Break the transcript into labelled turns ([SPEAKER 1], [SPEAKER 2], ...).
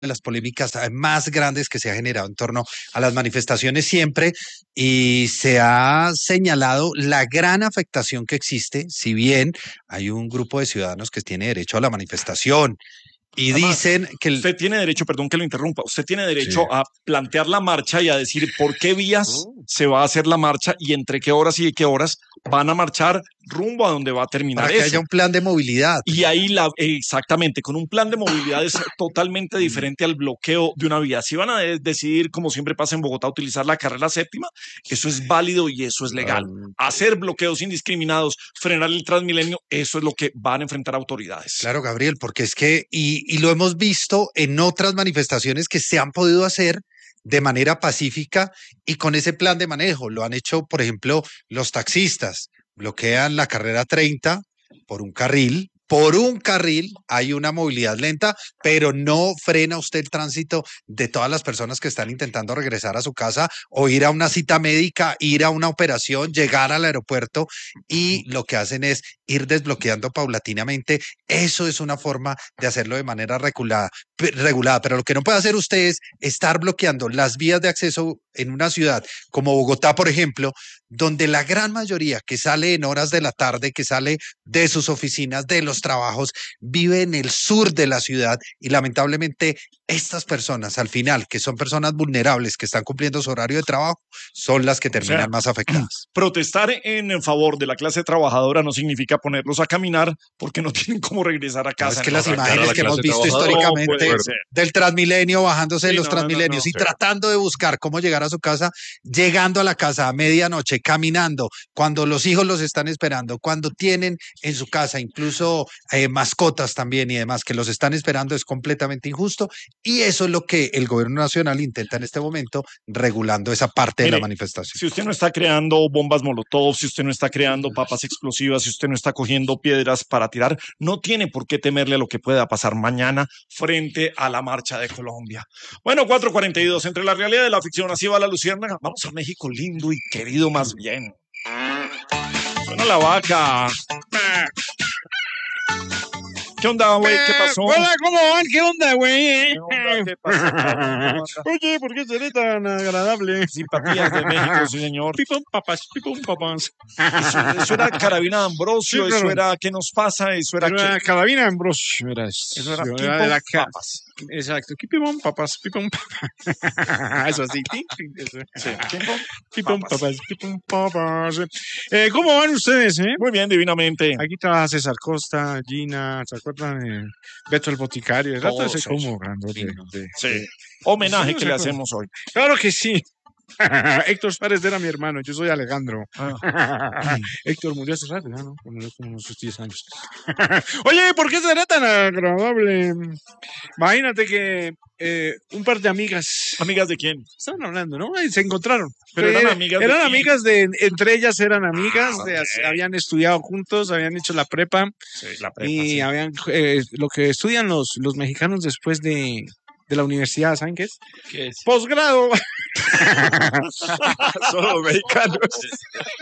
[SPEAKER 1] de las polémicas más grandes que se ha generado en torno a las manifestaciones siempre, y se ha señalado la gran afectación que existe, si bien hay un grupo de ciudadanos que tiene derecho a la manifestación y
[SPEAKER 2] Además,
[SPEAKER 1] dicen que
[SPEAKER 2] usted tiene derecho, perdón que lo interrumpa, usted tiene derecho a plantear la marcha y a decir por qué vías se va a hacer la marcha y entre qué horas y de qué horas van a marchar rumbo a donde va a terminar
[SPEAKER 1] para que
[SPEAKER 2] eso.
[SPEAKER 1] haya un plan de movilidad.
[SPEAKER 2] Y ahí, exactamente, con un plan de movilidad es totalmente diferente al bloqueo de una vía. Si van a decidir, como siempre pasa en Bogotá, utilizar la carrera séptima, eso es válido y eso es legal. Hacer bloqueos indiscriminados, frenar el Transmilenio, eso es lo que van a enfrentar autoridades.
[SPEAKER 1] Claro, Gabriel, porque es que, y lo hemos visto en otras manifestaciones que se han podido hacer de manera pacífica y con ese plan de manejo. Lo han hecho, por ejemplo, los taxistas. Bloquean la carrera 30 por un carril. Por un carril hay una movilidad lenta, pero no frena usted el tránsito de todas las personas que están intentando regresar a su casa o ir a una cita médica, ir a una operación, llegar al aeropuerto, y lo que hacen es ir desbloqueando paulatinamente. Eso es una forma de hacerlo de manera regulada, pero lo que no puede hacer usted es estar bloqueando las vías de acceso en una ciudad como Bogotá, por ejemplo, donde la gran mayoría que sale en horas de la tarde, que sale de sus oficinas, de los trabajos, vive en el sur de la ciudad, y lamentablemente estas personas al final, que son personas vulnerables, que están cumpliendo su horario de trabajo, son las que terminan más afectadas.
[SPEAKER 2] Protestar en favor de la clase trabajadora no significa ponerlos a caminar porque no tienen cómo regresar a casa.
[SPEAKER 1] No, es que las imágenes que hemos visto históricamente del Transmilenio, bajándose de los Transmilenios y tratando de buscar cómo llegar a su casa, llegando a la casa a medianoche, caminando, cuando los hijos los están esperando, cuando tienen en su casa incluso mascotas también y demás que los están esperando, es completamente injusto, y eso es lo que el gobierno nacional intenta en este momento, regulando esa parte de la manifestación.
[SPEAKER 2] Si usted no está creando bombas molotov, si usted no está creando papas explosivas, si usted no está cogiendo piedras para tirar, no tiene por qué temerle a lo que pueda pasar mañana frente a la marcha de Colombia. Bueno, 4:42, entre la realidad y la ficción, así va la luciérnaga. Vamos a México lindo y querido más bien. Suena la vaca. ¿Qué onda, güey? ¿Qué pasó?
[SPEAKER 3] Hola, ¿cómo van? ¿Qué onda, güey?
[SPEAKER 2] ¿Qué pasó?
[SPEAKER 3] Oye, ¿por qué seré tan agradable?
[SPEAKER 2] Simpatías de México, sí, señor.
[SPEAKER 3] Pipón, papas.
[SPEAKER 2] Eso era Carabina de Ambrosio,
[SPEAKER 3] Sí, claro.
[SPEAKER 2] eso era ¿Qué nos pasa? Eso era
[SPEAKER 3] Carabina Ambrosio, verás.
[SPEAKER 2] Eso era
[SPEAKER 3] de la
[SPEAKER 2] papas.
[SPEAKER 3] Exacto. Pipón, papas. Eso así. Eso.
[SPEAKER 2] Sí.
[SPEAKER 3] Pipón, papas. ¿Cómo van ustedes,
[SPEAKER 2] Muy bien, divinamente.
[SPEAKER 3] Aquí trabaja César Costa, Gina, ¿se acuerdan? Beto el Boticario. El rato ese como grandote.
[SPEAKER 2] Sí. Homenaje que le hacemos hoy.
[SPEAKER 3] Claro que sí. Héctor Suárez era mi hermano, yo soy Alejandro. Héctor murió hace rato, ¿no? Murió como unos 10 años. Oye, ¿por qué será tan agradable? Imagínate que un par de amigas.
[SPEAKER 2] ¿Amigas de quién?
[SPEAKER 3] Estaban hablando, ¿no? Y se encontraron.
[SPEAKER 2] Pero eran amigas.
[SPEAKER 3] Eran amigas entre ellas eran amigas, habían estudiado juntos, habían hecho la prepa.
[SPEAKER 2] Sí, la prepa.
[SPEAKER 3] Y habían lo que estudian los mexicanos después de la universidad, ¿saben qué es?
[SPEAKER 2] ¿Qué es?
[SPEAKER 3] Posgrado.
[SPEAKER 2] Solo mexicanos.